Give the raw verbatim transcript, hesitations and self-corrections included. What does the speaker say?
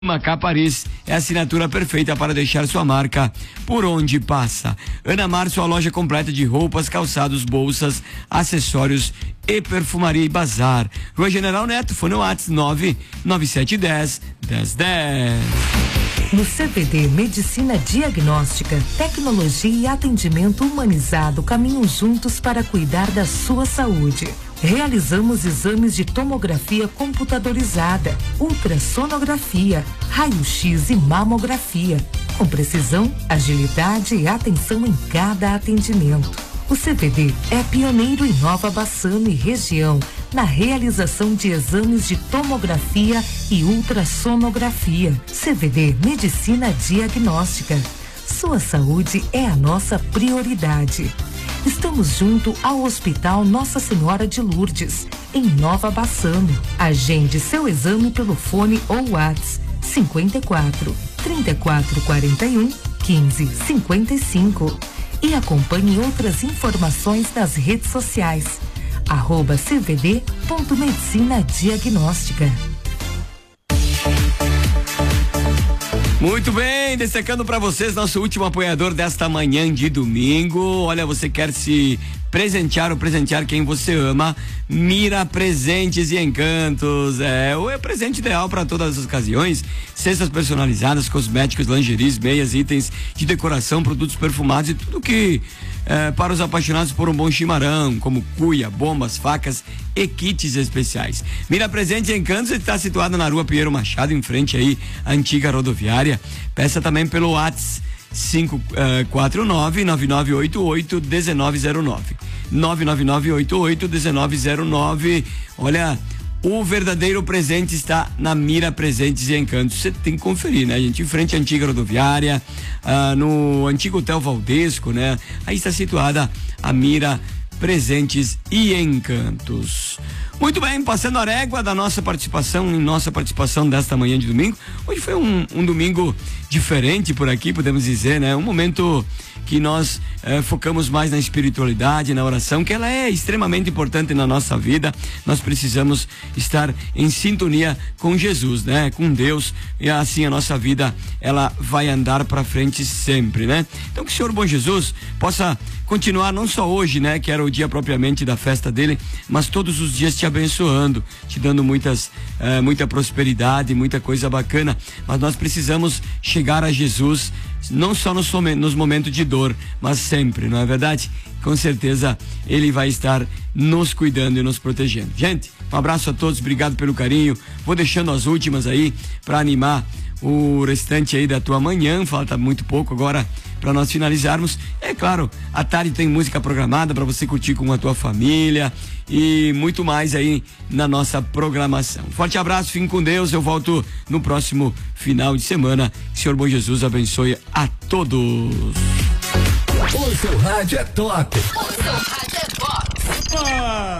Macá Paris é a assinatura perfeita para deixar sua marca por onde passa. Ana Mar, sua loja completa de roupas, calçados, bolsas, acessórios e perfumaria e bazar. Rua General Neto, fone no WhatsApp nove nove sete um zero, dez dez. No C V D Medicina Diagnóstica, tecnologia e atendimento humanizado caminham juntos para cuidar da sua saúde. Realizamos exames de tomografia computadorizada, ultrassonografia, raio-x e mamografia, com precisão, agilidade e atenção em cada atendimento. O C V D é pioneiro em Nova Bassano e região na realização de exames de tomografia e ultrassonografia. C V D Medicina Diagnóstica. Sua saúde é a nossa prioridade. Estamos junto ao Hospital Nossa Senhora de Lourdes, em Nova Bassano. Agende seu exame pelo fone ou WhatsApp cinquenta e quatro, trinta e quatro quarenta e um, quinze cinquenta e cinco. E acompanhe outras informações nas redes sociais. Arroba cvd.medicina diagnóstica. Muito bem, destacando para vocês nosso último apoiador desta manhã de domingo. Olha, você quer se presentear ou presentear quem você ama? Mira Presentes e Encantos. É o presente ideal para todas as ocasiões. Cestas personalizadas, cosméticos, lingeries, meias, itens de decoração, produtos perfumados e tudo que é, para os apaixonados por um bom chimarrão, como cuia, bombas, facas e kits especiais. Mira Presentes e Encantos está situada na Rua Pinheiro Machado, em frente aí à antiga rodoviária. Peça também pelo WhatsApp cinco quatro nove, nove nove oito oito, um nove zero nove. nove nove nove oito oito, um nove zero nove. Olha, o verdadeiro presente está na Mira Presentes e Encantos. Você tem que conferir, né, gente? Em frente à antiga rodoviária, ah, no antigo Hotel Valdesco, né? Aí está situada a Mira Presentes e Encantos. Muito bem, passando a régua da nossa participação, em nossa participação desta manhã de domingo. Hoje foi um, um domingo diferente por aqui, podemos dizer, né? Um momento que nós eh, focamos mais na espiritualidade, na oração, que ela é extremamente importante na nossa vida. Nós precisamos estar em sintonia com Jesus, né? Com Deus, e assim a nossa vida, ela vai andar para frente sempre, né? Então que o Senhor bom Jesus possa continuar não só hoje, né? Que era o dia propriamente da festa dele, mas todos os dias te abençoando, te dando muitas, eh, muita prosperidade, muita coisa bacana. Mas nós precisamos chegar a Jesus não só nos, nos momentos de dor, mas sempre, não é verdade? Com certeza ele vai estar nos cuidando e nos protegendo. Gente, um abraço a todos, obrigado pelo carinho. Vou deixando as últimas aí para animar o restante aí da tua manhã. Falta muito pouco agora para nós finalizarmos. É claro, à tarde tem música programada para você curtir com a tua família e muito mais aí na nossa programação. Forte abraço, fiquem com Deus. Eu volto no próximo final de semana. Que o Senhor bom Jesus abençoe a todos. O seu rádio é top. O seu rádio é top. Ah!